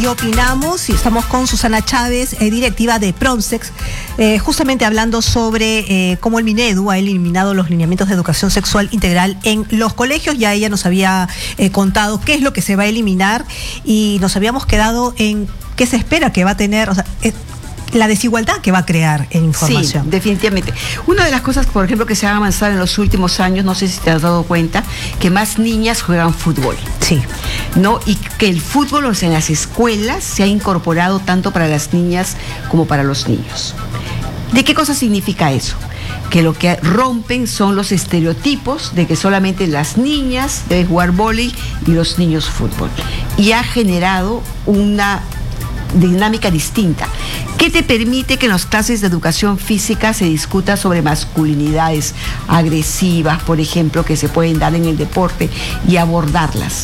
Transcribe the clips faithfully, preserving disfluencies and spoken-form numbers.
Y opinamos, y estamos con Susana Chávez, eh, directiva de Promsex, eh, justamente hablando sobre eh, cómo el Minedu ha eliminado los lineamientos de educación sexual integral en los colegios. Ya ella nos había eh, contado qué es lo que se va a eliminar y nos habíamos quedado en qué se espera que va a tener, o sea, eh, la desigualdad que va a crear en información. Sí, definitivamente. Una de las cosas, por ejemplo, que se ha avanzado en los últimos años, no sé si te has dado cuenta, que más niñas juegan fútbol. Sí. ¿No? Y que el fútbol, o sea, en las escuelas se ha incorporado tanto para las niñas como para los niños. ¿De qué cosa significa eso? Que lo que rompen son los estereotipos de que solamente las niñas deben jugar vóley y los niños fútbol. Y ha generado una dinámica distinta, que te permite que en las clases de educación física se discuta sobre masculinidades agresivas, por ejemplo, que se pueden dar en el deporte y abordarlas.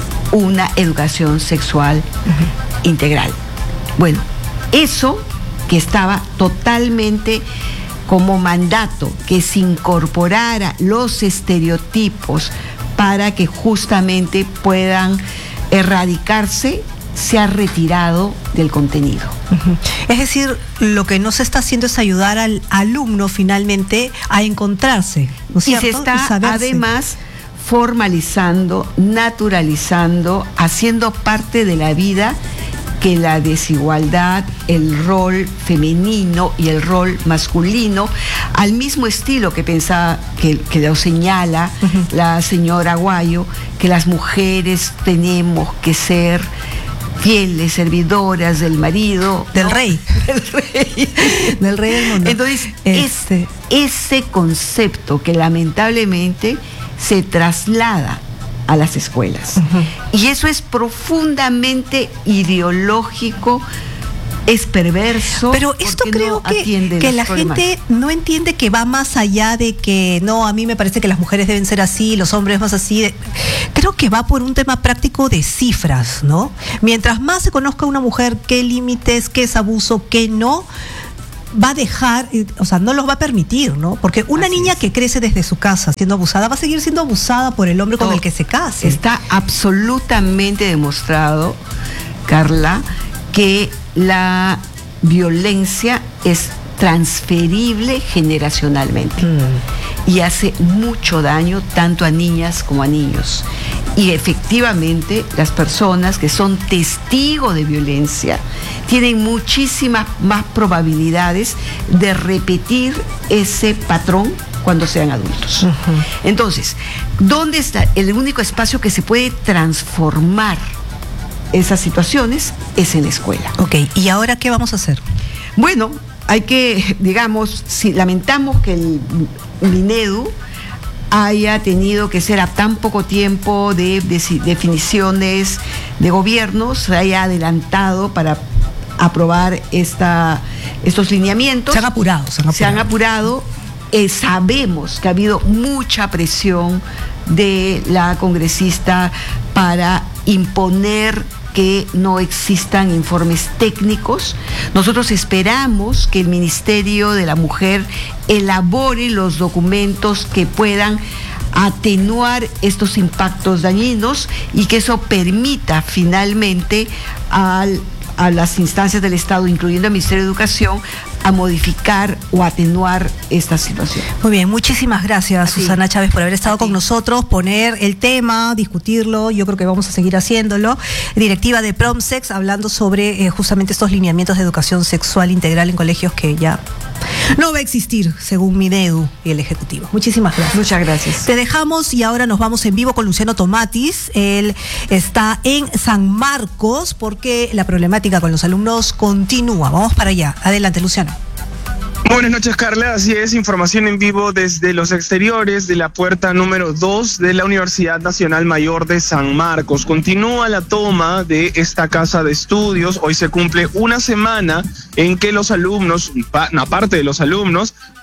Una educación sexual uh-huh. integral. Bueno, eso que estaba totalmente como mandato, que se incorporara los estereotipos para que justamente puedan erradicarse, se ha retirado del contenido. Uh-huh. Es decir, lo que no se está haciendo es ayudar al alumno finalmente a encontrarse, ¿no es cierto? Y se está y además formalizando, naturalizando, haciendo parte de la vida que la desigualdad, el rol femenino y el rol masculino, al mismo estilo que pensaba, que, que lo señala uh-huh. la señora Aguayo, que las mujeres tenemos que ser fieles servidoras del marido, del ¿no? rey, del rey, del rey del mundo. Entonces, este. es, ese concepto que lamentablemente se traslada a las escuelas. Uh-huh. Y eso es profundamente ideológico, es perverso. Pero esto creo no que, que la problemas. gente no entiende que va más allá de que, no, a mí me parece que las mujeres deben ser así, los hombres más así. De, creo que va por un tema práctico de cifras, ¿no? Mientras más se conozca una mujer qué límites, qué es abuso, qué no, va a dejar, o sea, no los va a permitir, ¿no? Porque una Así niña es. que crece desde su casa siendo abusada, va a seguir siendo abusada por el hombre con no, el que se case. Está absolutamente demostrado, Carla, que la violencia es transferible generacionalmente mm. y hace mucho daño tanto a niñas como a niños. Y efectivamente las personas que son testigos de violencia tienen muchísimas más probabilidades de repetir ese patrón cuando sean adultos. Uh-huh. Entonces, ¿dónde está el único espacio que se puede transformar esas situaciones? Es en la escuela. Ok, ¿y ahora qué vamos a hacer? Bueno, hay que, digamos, si lamentamos que el Minedu haya tenido que ser a tan poco tiempo de, de definiciones de gobierno, se haya adelantado para aprobar esta, estos lineamientos. Se han apurado. Se han apurado. Se han apurado. Eh, sabemos que ha habido mucha presión de la congresista para imponer que no existan informes técnicos. Nosotros esperamos que el Ministerio de la Mujer elabore los documentos que puedan atenuar estos impactos dañinos y que eso permita finalmente al, a las instancias del Estado, incluyendo el Ministerio de Educación, a modificar o atenuar esta situación. Muy bien, muchísimas gracias, Así. Susana Chávez, por haber estado Así. con nosotros, poner el tema, discutirlo. Yo creo que vamos a seguir haciéndolo. Directiva de Promsex, hablando sobre eh, justamente estos lineamientos de educación sexual integral en colegios que ya no va a existir, según Minedu y el Ejecutivo. Muchísimas gracias. Muchas gracias. Te dejamos y ahora nos vamos en vivo con Luciano Tomatis. Él está en San Marcos porque la problemática con los alumnos continúa. Vamos para allá. Adelante, Luciano. Buenas noches, Carla. Así es, información en vivo desde los exteriores de la puerta número dos de la Universidad Nacional Mayor de San Marcos. Continúa la toma de esta casa de estudios. Hoy se cumple una semana en que los alumnos, aparte de los alumnos, pues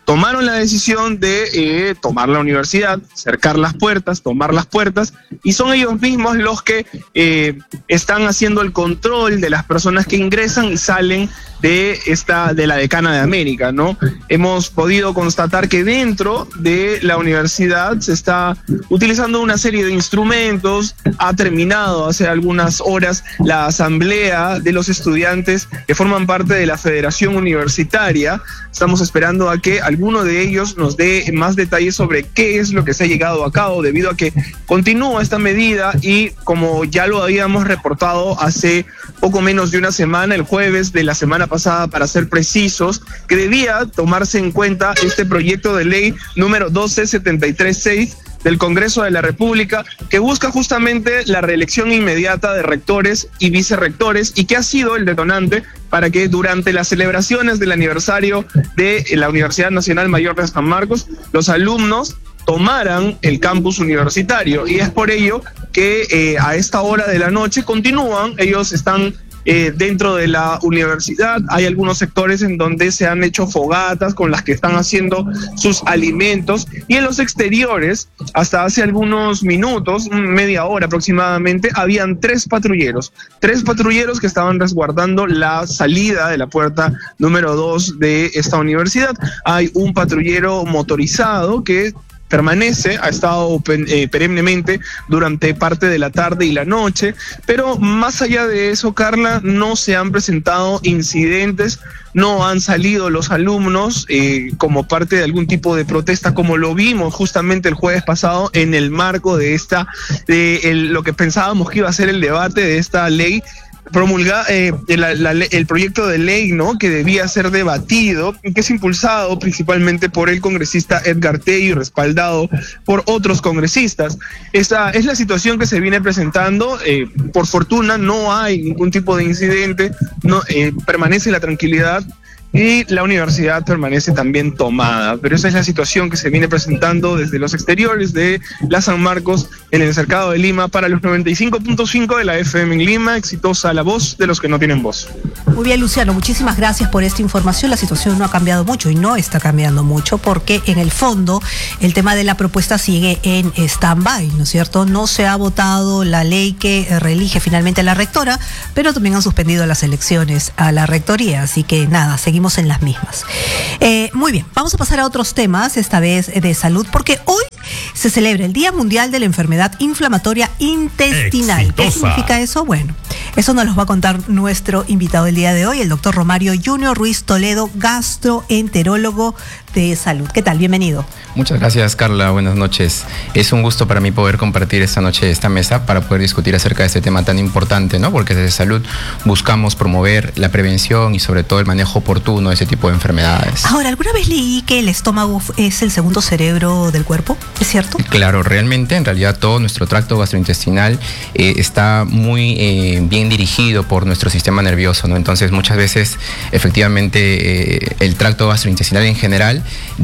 tomaron la decisión de eh, tomar la universidad, cercar las puertas, tomar las puertas, y son ellos mismos los que eh, están haciendo el control de las personas que ingresan y salen de esta de la Decana de América, ¿no? Hemos podido constatar que dentro de la universidad se está utilizando una serie de instrumentos. Ha terminado hace algunas horas la asamblea de los estudiantes que forman parte de la Federación Universitaria. Estamos esperando a que alguno de ellos nos dé más detalles sobre qué es lo que se ha llegado a cabo, debido a que continúa esta medida y, como ya lo habíamos reportado hace poco menos de una semana, el jueves de la semana pasada, para ser precisos, que debía tomarse en cuenta este proyecto de ley número doce setenta y tres seis del Congreso de la República, que busca justamente la reelección inmediata de rectores y vicerrectores, y que ha sido el detonante para que durante las celebraciones del aniversario de la Universidad Nacional Mayor de San Marcos, los alumnos tomaran el campus universitario, y es por ello que eh, a esta hora de la noche continúan. Ellos están Eh, dentro de la universidad. Hay algunos sectores en donde se han hecho fogatas con las que están haciendo sus alimentos, y en los exteriores, hasta hace algunos minutos, media hora aproximadamente, habían tres patrulleros, tres patrulleros que estaban resguardando la salida de la puerta número dos de esta universidad. Hay un patrullero motorizado que permanece, ha estado eh, perennemente durante parte de la tarde y la noche, pero más allá de eso, Carla, no se han presentado incidentes, no han salido los alumnos eh, como parte de algún tipo de protesta, como lo vimos justamente el jueves pasado en el marco de esta, de el, lo que pensábamos que iba a ser el debate de esta ley promulgada, eh, la, la, el proyecto de ley, ¿no?, que debía ser debatido, que es impulsado principalmente por el congresista Edgar Tello y respaldado por otros congresistas. Esa es la situación que se viene presentando. Eh, por fortuna no hay ningún tipo de incidente, no eh, permanece la tranquilidad, y la universidad permanece también tomada. Pero esa es la situación que se viene presentando desde los exteriores de la San Marcos en el cercado de Lima para los noventa y cinco punto cinco de la F M en Lima. Exitosa la voz de los que no tienen voz. Muy bien, Luciano, muchísimas gracias por esta información. La situación no ha cambiado mucho, y no está cambiando mucho, porque en el fondo el tema de la propuesta sigue en stand-by, ¿no es cierto? No se ha votado la ley que reelige finalmente a la rectora, pero también han suspendido las elecciones a la rectoría, así que nada, seguimos en las mismas. Eh, muy bien, vamos a pasar a otros temas, esta vez de salud, porque hoy se celebra el Día Mundial de la Enfermedad Inflamatoria Intestinal. Exitosa. ¿Qué significa eso? Bueno, eso nos lo va a contar nuestro invitado del día de hoy, el doctor Romario Junior Ruiz Toledo, gastroenterólogo de salud. ¿Qué tal? Bienvenido. Muchas gracias, Carla. Buenas noches. Es un gusto para mí poder compartir esta noche esta mesa para poder discutir acerca de este tema tan importante, ¿no? Porque desde salud buscamos promover la prevención y sobre todo el manejo oportuno de ese tipo de enfermedades. Ahora, ¿alguna vez leí que el estómago es el segundo cerebro del cuerpo? ¿Es cierto? Claro, realmente, en realidad todo nuestro tracto gastrointestinal eh, está muy eh, bien dirigido por nuestro sistema nervioso, ¿no? Entonces, muchas veces, efectivamente, eh, el tracto gastrointestinal en general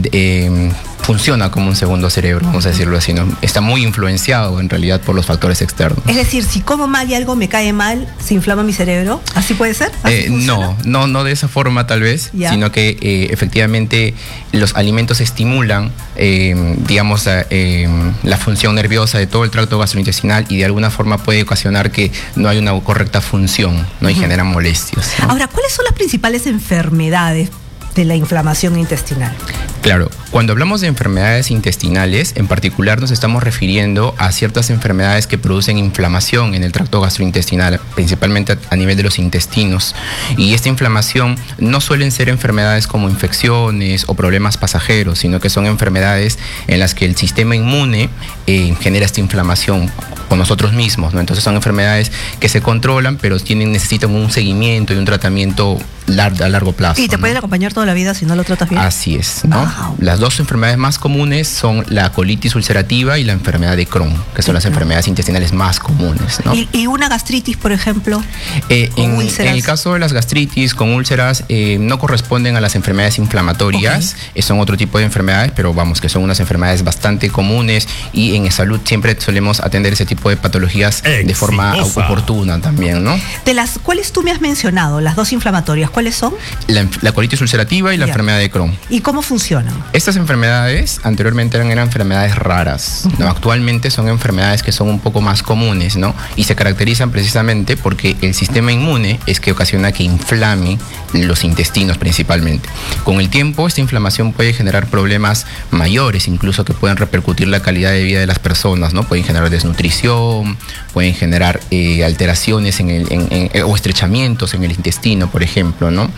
eh, funciona como un segundo cerebro, vamos a decirlo así, ¿no? Está muy influenciado en realidad por los factores externos. Es decir, si como mal y algo me cae mal, ¿se inflama mi cerebro? ¿Así puede ser? ¿Así eh, no, no, no de esa forma tal vez, ya. Sino que eh, efectivamente los alimentos estimulan, eh, digamos, eh, la función nerviosa de todo el tracto gastrointestinal, y de alguna forma puede ocasionar que no hay una correcta función, ¿no? Y uh-huh. generan molestias, ¿no? Ahora, ¿cuáles son las principales enfermedades de la inflamación intestinal? Claro, cuando hablamos de enfermedades intestinales, en particular nos estamos refiriendo a ciertas enfermedades que producen inflamación en el tracto gastrointestinal, principalmente a nivel de los intestinos. Y esta inflamación no suelen ser enfermedades como infecciones o problemas pasajeros, sino que son enfermedades en las que el sistema inmune eh, genera esta inflamación con nosotros mismos, ¿no? Entonces son enfermedades que se controlan, pero tienen, necesitan un seguimiento y un tratamiento lar- a largo plazo. Y te, ¿no?, pueden acompañar toda la vida si no lo tratas bien. Así es, ¿no? Wow. Las dos enfermedades más comunes son la colitis ulcerativa y la enfermedad de Crohn, que son las enfermedades intestinales más comunes, ¿no? ¿Y, y una gastritis, por ejemplo? Eh, en, en el caso de las gastritis con úlceras, eh, no corresponden a las enfermedades inflamatorias, okay. Son otro tipo de enfermedades, pero vamos, que son unas enfermedades bastante comunes, y en salud siempre solemos atender ese tipo tipo de patologías Exitosa. de forma oportuna también, ¿no? De las cuales tú me has mencionado, las dos inflamatorias, ¿cuáles son? La, la colitis ulcerativa y la ya. enfermedad de Crohn. ¿Y cómo funcionan? Estas enfermedades anteriormente eran, eran enfermedades raras, uh-huh. ¿no? Actualmente son enfermedades que son un poco más comunes, ¿no? Y se caracterizan precisamente porque el sistema inmune es que ocasiona que inflame los intestinos principalmente. Con el tiempo, esta inflamación puede generar problemas mayores, incluso que pueden repercutir la calidad de vida de las personas, ¿no? Pueden generar desnutrición, pueden generar eh, alteraciones en el, en, en, o estrechamientos en el intestino, por ejemplo, ¿no?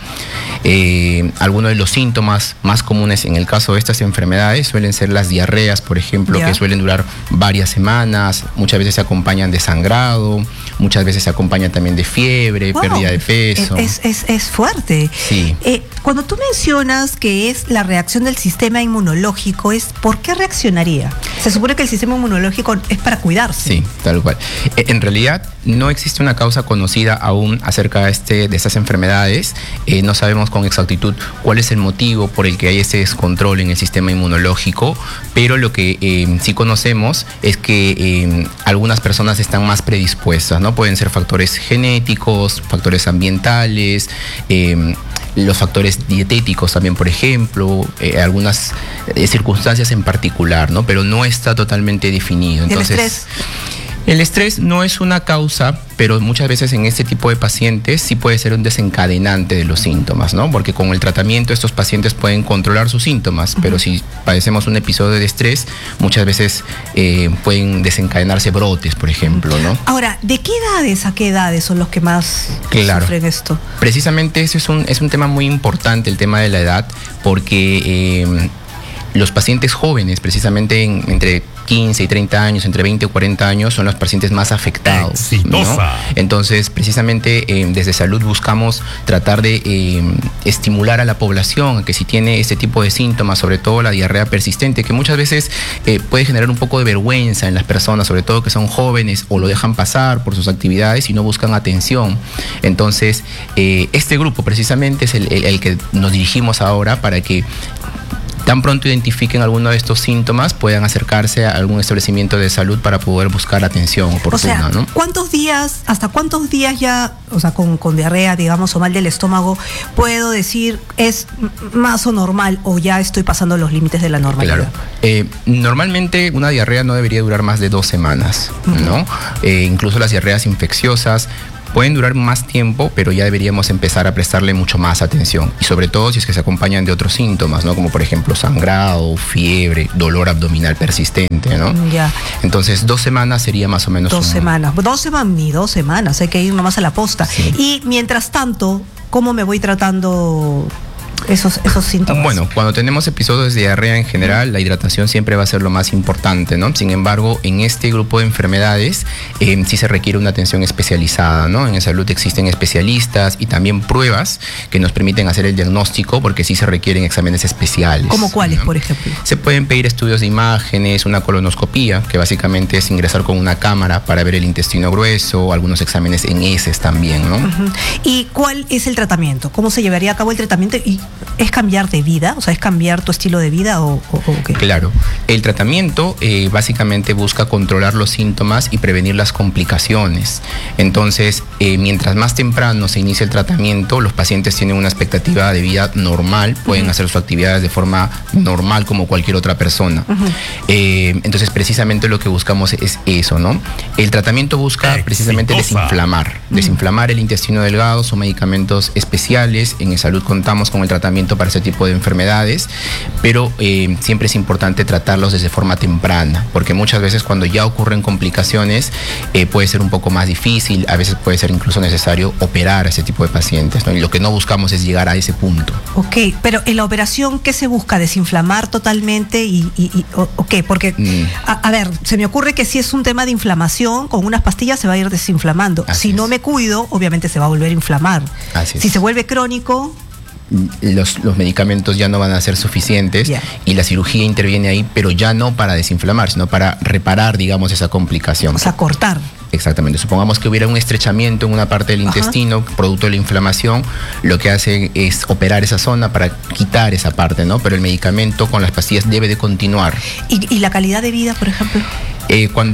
Eh, algunos de los síntomas más comunes en el caso de estas enfermedades suelen ser las diarreas, por ejemplo, yeah. que suelen durar varias semanas, muchas veces se acompañan de sangrado, muchas veces se acompañan también de fiebre, wow. pérdida de peso. Es, es, es fuerte. Sí. Eh, cuando tú mencionas que es la reacción del sistema inmunológico, es ¿por qué reaccionaría? Se supone que el sistema inmunológico es para cuidarse. Sí, tal cual. En realidad no existe una causa conocida aún acerca de, este, de estas enfermedades. Eh, no sabemos con exactitud cuál es el motivo por el que hay ese descontrol en el sistema inmunológico, pero lo que eh, sí conocemos es que eh, algunas personas están más predispuestas, ¿no? Pueden ser factores genéticos, factores ambientales, eh, los factores dietéticos también, por ejemplo, eh, algunas eh, circunstancias en particular, ¿no? Pero no está totalmente definido. Entonces, ¿el estrés? El estrés no es una causa, pero muchas veces en este tipo de pacientes sí puede ser un desencadenante de los síntomas, ¿no? Porque con el tratamiento estos pacientes pueden controlar sus síntomas, uh-huh. pero si padecemos un episodio de estrés, muchas veces eh, pueden desencadenarse brotes, por ejemplo, ¿no? Ahora, ¿de qué edades a qué edades son los que más claro. sufren esto? Precisamente ese es un, es un tema muy importante, el tema de la edad, porque eh, los pacientes jóvenes, precisamente en, entre quince y treinta años, entre veinte y cuarenta años, son los pacientes más afectados, ¿no? Entonces, precisamente eh, desde salud buscamos tratar de eh, estimular a la población a que si tiene este tipo de síntomas, sobre todo la diarrea persistente, que muchas veces eh, puede generar un poco de vergüenza en las personas, sobre todo que son jóvenes o lo dejan pasar por sus actividades y no buscan atención. Entonces, eh, este grupo precisamente es el, el, el que nos dirigimos ahora para que tan pronto identifiquen alguno de estos síntomas, puedan acercarse a algún establecimiento de salud para poder buscar atención oportuna, o sea, ¿no? ¿cuántos días, hasta cuántos días ya, o sea, con, con diarrea, digamos, o mal del estómago, puedo decir es más o normal o ya estoy pasando los límites de la normalidad? Claro. Eh, normalmente una diarrea no debería durar más de dos semanas, uh-huh. ¿no? Eh, incluso las diarreas infecciosas pueden durar más tiempo, pero ya deberíamos empezar a prestarle mucho más atención. Y sobre todo si es que se acompañan de otros síntomas, ¿no? Como por ejemplo sangrado, fiebre, dolor abdominal persistente, ¿no? Ya. Entonces, dos semanas sería más o menos. Dos un... semanas. Dos semanas, ni dos semanas. Hay que ir nomás a la posta. Sí. Y mientras tanto, ¿cómo me voy tratando esos, esos síntomas? Bueno, cuando tenemos episodios de diarrea en general, la hidratación siempre va a ser lo más importante, ¿no? Sin embargo, en este grupo de enfermedades eh, sí se requiere una atención especializada, ¿no? En salud existen especialistas y también pruebas que nos permiten hacer el diagnóstico, porque sí se requieren exámenes especiales. ¿Cómo cuáles, ¿no? por ejemplo? Se pueden pedir estudios de imágenes, una colonoscopía, que básicamente es ingresar con una cámara para ver el intestino grueso, algunos exámenes en heces también, ¿no? Uh-huh. ¿Y cuál es el tratamiento? ¿Cómo se llevaría a cabo el tratamiento? ¿Y es cambiar de vida? O sea, ¿es cambiar tu estilo de vida o, o, o qué? Claro. El tratamiento eh, básicamente busca controlar los síntomas y prevenir las complicaciones. Entonces, eh, mientras más temprano se inicia el tratamiento, los pacientes tienen una expectativa de vida normal, pueden uh-huh. hacer sus actividades de forma normal como cualquier otra persona. Uh-huh. Eh, entonces, precisamente lo que buscamos es eso, ¿no? El tratamiento busca Exitosa. precisamente desinflamar. Uh-huh. Desinflamar el intestino delgado, son medicamentos especiales. En salud contamos con el tratamiento para ese tipo de enfermedades, pero eh, siempre es importante tratarlos desde forma temprana, porque muchas veces cuando ya ocurren complicaciones eh, puede ser un poco más difícil, a veces puede ser incluso necesario operar a ese tipo de pacientes, ¿no? Y lo que no buscamos es llegar a ese punto. Ok, pero en la operación, ¿qué se busca? ¿Desinflamar totalmente? y, y, y o, ¿Ok? Porque, mm. a, a ver, se me ocurre que si es un tema de inflamación, con unas pastillas se va a ir desinflamando. Así si es. no me cuido, obviamente se va a volver a inflamar. Así si es. se vuelve crónico... Los, los medicamentos ya no van a ser suficientes yeah. y la cirugía interviene ahí, pero ya no para desinflamar, sino para reparar, digamos, esa complicación. O sea, cortar. Exactamente. Supongamos que hubiera un estrechamiento en una parte del intestino, Ajá. producto de la inflamación, lo que hace es operar esa zona para quitar esa parte, ¿no? Pero el medicamento con las pastillas debe de continuar. ¿Y, y la calidad de vida, por ejemplo? Eh, cuando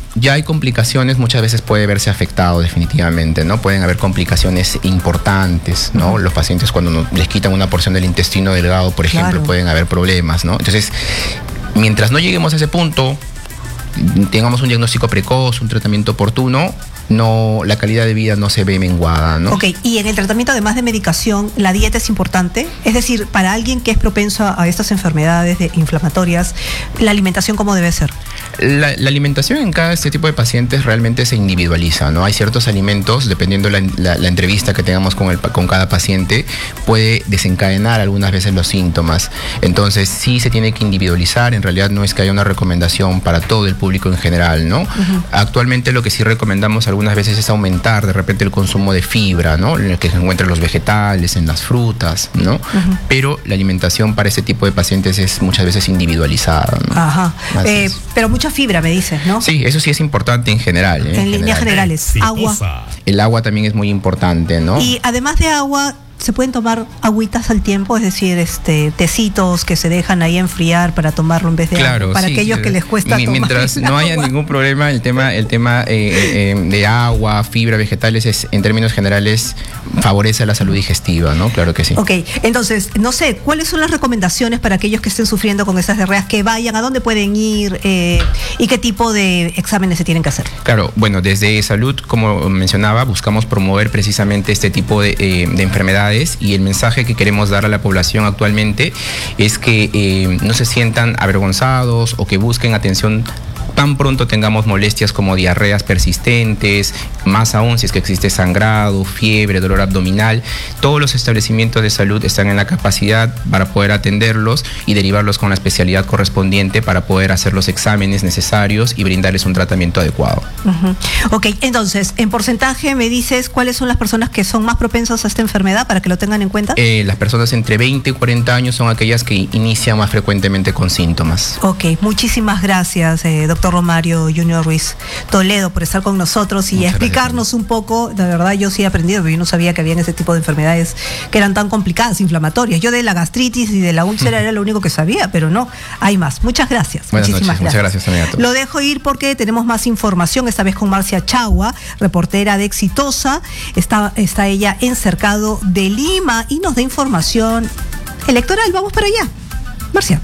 ya hay complicaciones, muchas veces puede verse afectado definitivamente, ¿no? Pueden haber complicaciones importantes, ¿no? Uh-huh. Los pacientes cuando no, les quitan una porción del intestino delgado, por ejemplo, claro, pueden haber problemas, ¿no? Entonces, mientras no lleguemos a ese punto, tengamos un diagnóstico precoz, un tratamiento oportuno, no, la calidad de vida no se ve menguada, ¿no? Ok, y en el tratamiento, además de medicación, ¿la dieta es importante? Es decir, para alguien que es propenso a estas enfermedades de inflamatorias, ¿la alimentación cómo debe ser? La, la alimentación en cada este tipo de pacientes realmente se individualiza, ¿no? Hay ciertos alimentos, dependiendo la, la, la entrevista que tengamos con, el, con cada paciente, puede desencadenar algunas veces los síntomas. Entonces, sí se tiene que individualizar. En realidad no es que haya una recomendación para todo el público en general, ¿no? Uh-huh. Actualmente lo que sí recomendamos algunas veces es aumentar de repente el consumo de fibra, ¿no? En el que se encuentran los vegetales, en las frutas, ¿no? Uh-huh. Pero la alimentación para este tipo de pacientes es muchas veces individualizada, ¿no? Ajá. Eh, pero mucha fibra, me dices, ¿no? Sí, eso sí es importante en general. ¿eh? En, en líneas general. generales. Sí, agua. El agua también es muy importante, ¿no? Y además de agua, ¿se pueden tomar agüitas al tiempo? Es decir, este tecitos que se dejan ahí enfriar para tomarlo en vez de claro, agua. Para sí, aquellos sí, que les cuesta mi, tomar mientras no agua. haya ningún problema, el tema, el tema eh, eh, de agua, fibra, vegetales, es, en términos generales, favorece a la salud digestiva, ¿no? Claro que sí. Ok, entonces, no sé, ¿cuáles son las recomendaciones para aquellos que estén sufriendo con esas diarreas? Que vayan, ¿a dónde pueden ir? Eh, ¿Y qué tipo de exámenes se tienen que hacer? Claro, bueno, desde salud, como mencionaba, buscamos promover precisamente este tipo de, eh, de enfermedades, y el mensaje que queremos dar a la población actualmente es que eh, no se sientan avergonzados o que busquen atención tan pronto tengamos molestias como diarreas persistentes, más aún si es que existe sangrado, fiebre, dolor abdominal. Todos los establecimientos de salud están en la capacidad para poder atenderlos y derivarlos con la especialidad correspondiente para poder hacer los exámenes necesarios y brindarles un tratamiento adecuado. Uh-huh. Ok, entonces, en porcentaje me dices cuáles son las personas que son más propensas a esta enfermedad para que lo tengan en cuenta. Eh, las personas entre veinte y cuarenta años son aquellas que inician más frecuentemente con síntomas. Ok, muchísimas gracias, eh, doctor Romario Junior Ruiz Toledo, por estar con nosotros y Muchas explicarnos gracias. Un poco. De verdad, yo sí he aprendido, pero yo no sabía que habían ese tipo de enfermedades que eran tan complicadas, inflamatorias. Yo de la gastritis y de la úlcera uh-huh. era lo único que sabía, pero no, hay más. Muchas gracias. Buenas Muchísimas noches. gracias. Muchas gracias, Lo dejo ir porque tenemos más información, esta vez con Marcia Chagua, reportera de Exitosa. Está, está ella en Cercado de Lima y nos da información electoral. Vamos para allá. Marcia.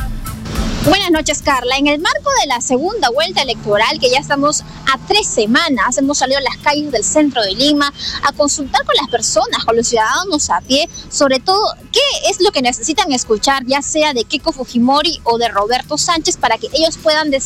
Buenas noches, Carla. En el marco de la segunda vuelta electoral, que ya estamos a tres semanas, hemos salido a las calles del centro de Lima a consultar con las personas, con los ciudadanos a pie, sobre todo qué es lo que necesitan escuchar, ya sea de Keiko Fujimori o de Roberto Sánchez, para que ellos puedan decidir